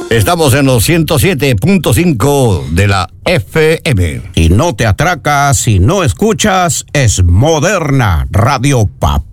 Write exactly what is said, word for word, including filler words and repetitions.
Estamos en los ciento siete punto cinco de la F M. Y no te atracas si no escuchas, es Moderna Radio Pap.